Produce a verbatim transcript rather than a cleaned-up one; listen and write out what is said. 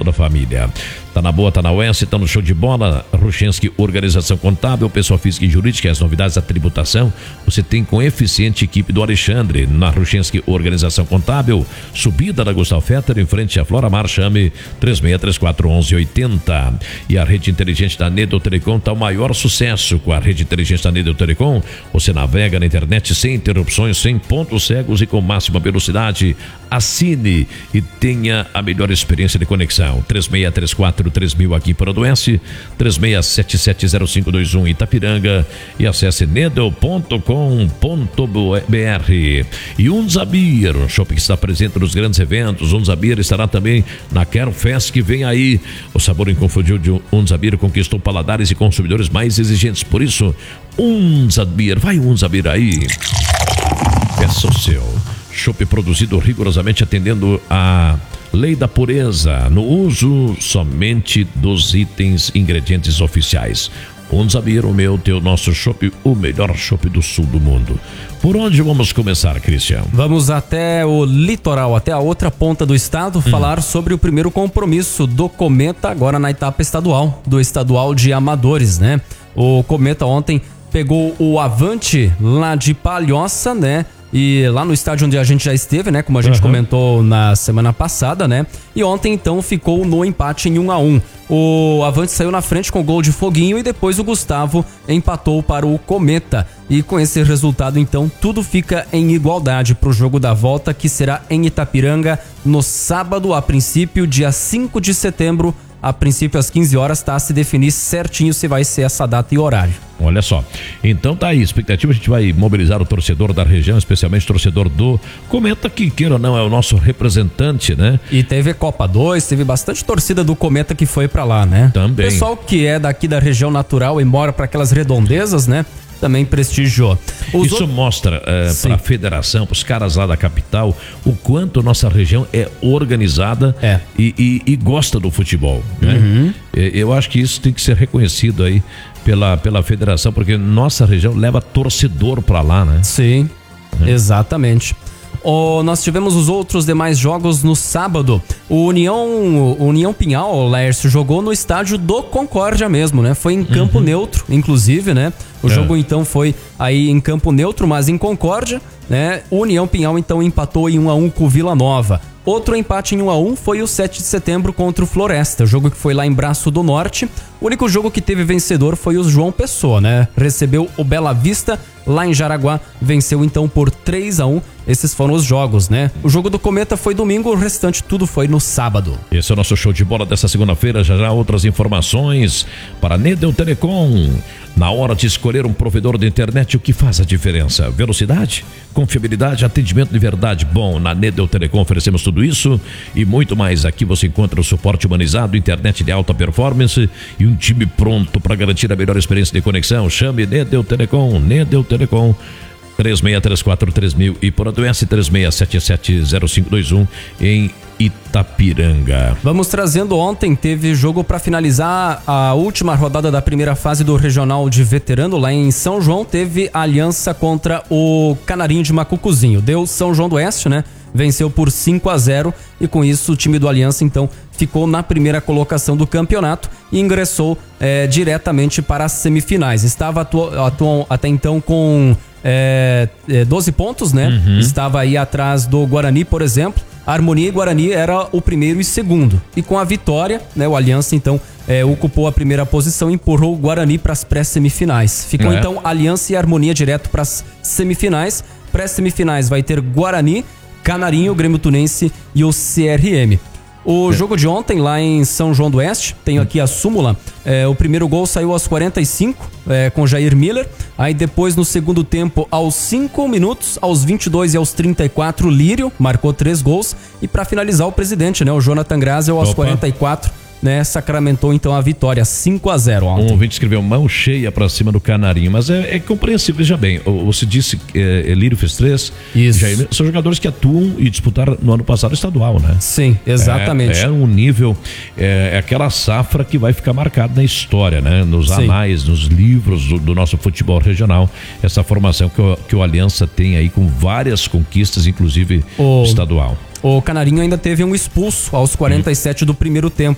toda a família. Tá na boa, tá na Oeste, tá no show de bola. Ruchenski Organização Contábil, pessoa física e jurídica, as novidades da tributação você tem com eficiente equipe do Alexandre. Na Ruchenski Organização Contábil, subida da Gustavo Fetter, em frente à Flora Mar, chame três seis três quatro, um um oito zero. E a rede inteligente da Nedel Telecom tá o maior sucesso. Com a rede inteligente da Nedel Telecom, você navega na internet sem interrupções, sem pontos cegos e com máxima velocidade. Assine e tenha a melhor experiência de conexão. três seis três quatro três mil aqui para o Oeste, três seis sete sete zero cinco dois um Itapiranga e acesse nedel ponto com ponto b r. E Unzabir, um shopping que está presente nos grandes eventos. Unzabir estará também na Care Fest que vem aí. O sabor inconfundível de Unzabir conquistou paladares e consumidores mais exigentes. Por isso, Unzabir, vai Unzabir aí. Peça o seu. Chopp produzido rigorosamente atendendo a lei da pureza, no uso somente dos itens, ingredientes oficiais. Unzabir, o meu, teu, nosso chopp, o melhor chopp do sul do mundo. Por onde vamos começar, Cristian? Vamos até o litoral, até a outra ponta do estado, hum. falar sobre o primeiro compromisso do Cometa, agora na etapa estadual, do estadual de amadores, né? O Cometa ontem pegou o Avante lá de Palhoça, né? E lá no estádio onde a gente já esteve, né? Como a gente uhum. comentou na semana passada, né? E ontem, então, ficou no empate em um a um. O Avante saiu na frente com o gol de Foguinho e depois o Gustavo empatou para o Cometa. E com esse resultado, então, tudo fica em igualdade para o jogo da volta, que será em Itapiranga no sábado, a princípio, dia cinco de setembro. A princípio, às quinze horas, tá a se definir certinho se vai ser essa data e horário. Olha só, então tá aí, expectativa, a gente vai mobilizar o torcedor da região, especialmente o torcedor do Cometa, que queira ou não é o nosso representante, né? E teve Copa dois, teve bastante torcida do Cometa que foi pra lá, né? Também. Pessoal que é daqui da região natural e mora pra aquelas redondezas, né? Também prestigiou. Os Isso outros... mostra uh, para a federação, para os caras lá da capital, o quanto nossa região é organizada é. E, e, e gosta do futebol, né? Uhum. Eu acho que isso tem que ser reconhecido aí pela, pela federação, porque nossa região leva torcedor para lá, né? Sim, é. Exatamente. Oh, nós tivemos os outros demais jogos no sábado. O União, o União Pinhal, o Laércio, jogou no estádio do Concórdia mesmo, né? Foi em campo uhum. neutro, inclusive, né? O é. jogo então foi aí em campo neutro, mas em Concórdia, né? O União Pinhal então empatou em um a um com o Vila Nova. Outro empate em um a um foi o sete de setembro contra o Floresta, o jogo que foi lá em Braço do Norte. O único jogo que teve vencedor foi o João Pessoa, né? Recebeu o Bela Vista lá em Jaraguá, venceu então por três a um. Esses foram os jogos, né? O jogo do Cometa foi domingo, o restante tudo foi no sábado. Esse é o nosso show de bola dessa segunda-feira. Já já outras informações para Nedel Telecom. Na hora de escolher um provedor de internet, o que faz a diferença? Velocidade, confiabilidade, atendimento de verdade bom. Na Nedel Telecom oferecemos tudo isso e muito mais. Aqui você encontra o suporte humanizado, internet de alta performance e um time pronto para garantir a melhor experiência de conexão. Chame Nedel Telecom, Nedel Telecom. três seis três quatro três mil e por adoece três seis sete sete zero cinco dois um em Itapiranga. Vamos trazendo, ontem teve jogo para finalizar a última rodada da primeira fase do Regional de Veterano lá em São João. Teve aliança contra o Canarinho de Macucuzinho. Deu São João do Oeste, né? Venceu por cinco a zero e com isso o time do Aliança então ficou na primeira colocação do campeonato e ingressou é, diretamente para as semifinais. Estava atu- atu- até então com é, é, doze pontos, né? Uhum. Estava aí atrás do Guarani, por exemplo. A Harmonia e Guarani era o primeiro e segundo. E com a vitória, né, o Aliança então é, ocupou a primeira posição e empurrou o Guarani para as pré-semifinais. Ficou é. então Aliança e Harmonia direto para as semifinais. Pré-semifinais vai ter Guarani, Canarinho, Grêmio Tunense e o C R M. O é. jogo de ontem lá em São João do Oeste, tenho aqui a súmula, é, o primeiro gol saiu aos quarenta e cinco, é, com Jair Miller, aí depois no segundo tempo aos cinco minutos, aos vinte e dois e aos trinta e quatro, Lírio marcou três gols e para finalizar o presidente, né, o Jonathan Grazel aos Opa. quarenta e quatro, né, sacramentou então a vitória cinco a zero ontem. Um ouvinte escreveu mão cheia pra cima do Canarinho, mas é, é compreensível, veja bem, você disse que é, Lírio fez três, Isso. Jair, são jogadores que atuam e disputaram no ano passado estadual, né? Sim, exatamente. É, é um nível, é, é aquela safra que vai ficar marcada na história, né? Nos Sim. anais, nos livros do, do nosso futebol regional, essa formação que o, que o Aliança tem aí com várias conquistas, inclusive o... estadual. O Canarinho ainda teve um expulso aos quarenta e sete do primeiro tempo.